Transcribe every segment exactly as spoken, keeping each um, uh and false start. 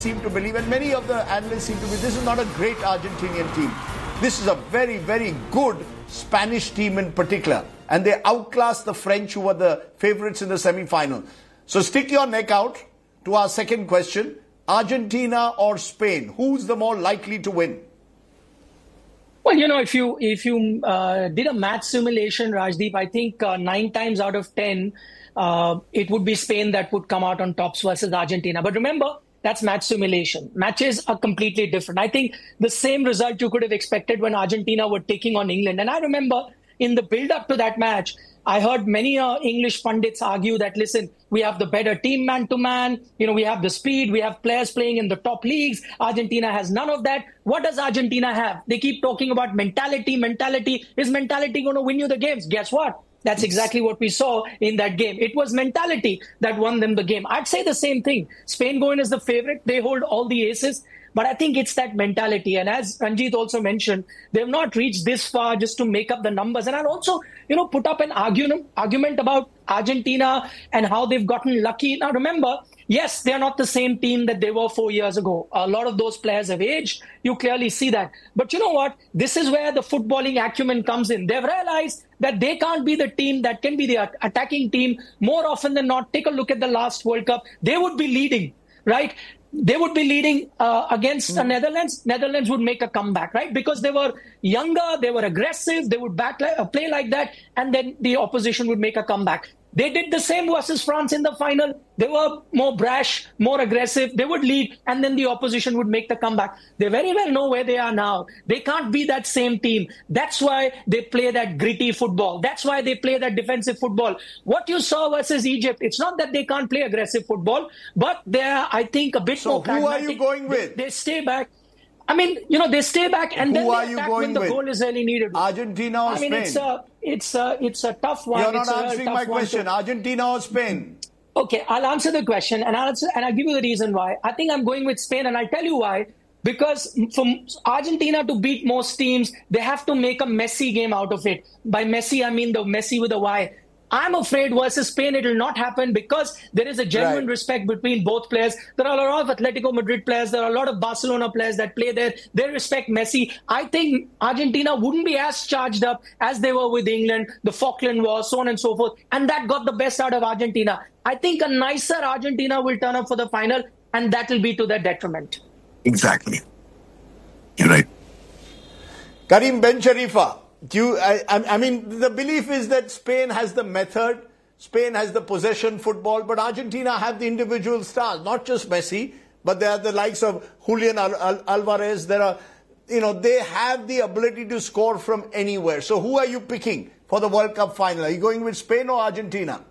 seem to believe, and many of the analysts seem to believe, this is not a great Argentinian team. This is a very, very good Spanish team in particular. And they outclassed the French, who were the favourites in the semi-final. So stick your neck out to our second question. Argentina or Spain? Who's the more likely to win? Well, you know, if you if you uh, did a math simulation, Rajdeep, I think uh, nine times out of ten, uh, it would be Spain that would come out on tops versus Argentina. But remember, that's match simulation. Matches are completely different. I think the same result you could have expected when Argentina were taking on England. And I remember in the build-up to that match, I heard many uh, English pundits argue that, listen, we have the better team man-to-man. You know, we have the speed. We have players playing in the top leagues. Argentina has none of that. What does Argentina have? They keep talking about mentality, mentality. Is mentality going to win you the games? Guess what? That's exactly what we saw in that game. It was mentality that won them the game. I'd say the same thing. Spain going as the favorite. They hold all the aces. But I think it's that mentality. And as Ranjit also mentioned, they've not reached this far just to make up the numbers. And I'd also, you know, put up an argument, argument about Argentina and how they've gotten lucky. Now, remember, yes, they're not the same team that they were four years ago. A lot of those players have aged. You clearly see that. But you know what? This is where the footballing acumen comes in. They've realized that they can't be the team that can be the attacking team more often than not. Take a look at the last World Cup. They would be leading, right? They would be leading uh, against the Netherlands. Netherlands would make a comeback, right? Because they were younger, they were aggressive, they would back uh, play like that, and then the opposition would make a comeback. They did the same versus France in the final. They were more brash, more aggressive. They would lead, and then the opposition would make the comeback. They very well know where they are now. They can't be that same team. That's why they play that gritty football. That's why they play that defensive football. What you saw versus Egypt, it's not that they can't play aggressive football, but they're, I think, a bit so more pragmatic. So who are you going with? They, they stay back. I mean, you know, they stay back and Who then are they you attack going when the with? goal is really needed. Argentina or I mean, Spain? it's a, it's a, it's a tough one. You're not it's a answering tough my question. To... Argentina or Spain? Okay, I'll answer the question and I'll answer, and I'll give you the reason why. I think I'm going with Spain, and I'll tell you why. Because for Argentina to beat most teams, they have to make a Messi game out of it. By Messi, I mean the Messi with a Y. I'm afraid versus Spain, it will not happen because there is a genuine right. respect between both players. There are a lot of Atletico Madrid players. There are a lot of Barcelona players that play there. They respect Messi. I think Argentina wouldn't be as charged up as they were with England, the Falkland War, so on and so forth. And that got the best out of Argentina. I think a nicer Argentina will turn up for the final, and that will be to their detriment. Exactly. You're right. Karim Bencharifa. Do you, I, I mean, the belief is that Spain has the method, Spain has the possession football, but Argentina have the individual stars, not just Messi, but they are the likes of Julian Al- Al- Alvarez. There are, you know, they have the ability to score from anywhere. So who are you picking for the World Cup final? Are you going with Spain or Argentina?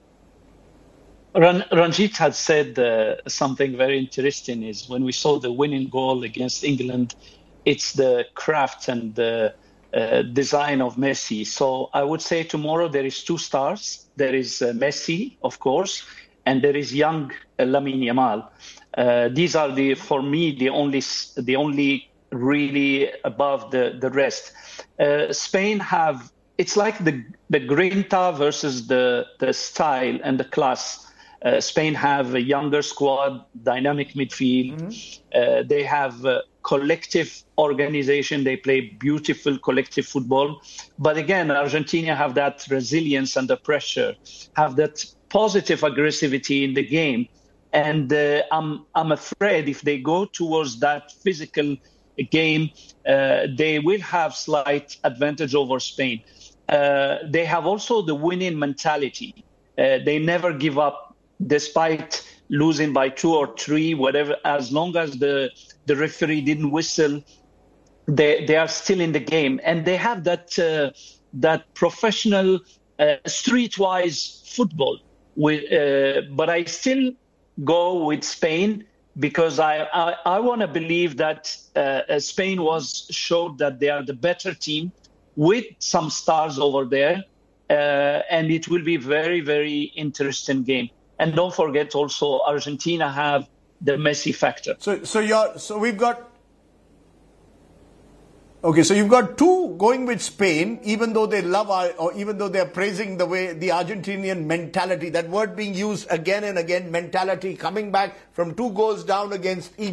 Ran- Ranjit had said uh, something very interesting is when we saw the winning goal against England, it's the craft and the Uh, design of Messi. So I would say tomorrow there is two stars. There is uh, Messi, of course, and there is young uh, Lamine Yamal. Uh, these are the, for me, the only, the only really above the the rest. Uh, Spain have, it's like the the grinta versus the the style and the class. Uh, Spain have a younger squad, dynamic midfield. Mm-hmm. Uh, they have uh, collective organization. They play beautiful collective football. But again, Argentina have that resilience under pressure, have that positive aggressivity in the game. And uh, I'm I'm afraid if they go towards that physical game, uh, they will have slight advantage over Spain. Uh, they have also the winning mentality. Uh, they never give up. Despite losing by two or three, whatever, as long as the, the referee didn't whistle, they they are still in the game, and they have that uh, that professional uh, streetwise football. With, uh, but I still go with Spain because I I, I want to believe that uh, Spain was showed that they are the better team with some stars over there, uh, and it will be very very interesting game. And don't forget also Argentina have the Messi factor. So so you're so we've got Okay, so you've got two going with Spain, even though they love, or even though they're praising the way, the Argentinian mentality, that word being used again and again, mentality, coming back from two goals down against Egypt.